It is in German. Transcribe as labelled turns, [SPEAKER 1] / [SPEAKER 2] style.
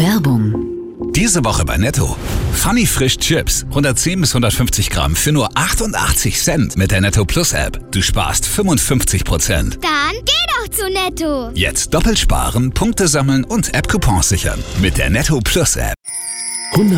[SPEAKER 1] Werbung.
[SPEAKER 2] Diese Woche bei Netto. Funny Frisch Chips. 110 bis 150 Gramm für nur 88 Cent mit der Netto Plus App. Du sparst 55%.
[SPEAKER 3] Dann geh doch zu Netto.
[SPEAKER 2] Jetzt doppelt sparen, Punkte sammeln und App-Coupons sichern. Mit der Netto Plus App.